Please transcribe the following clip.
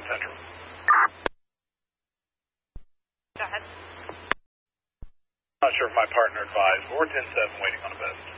Central. Go ahead. Not sure if my partner advised. We're 10-7 waiting on a vest.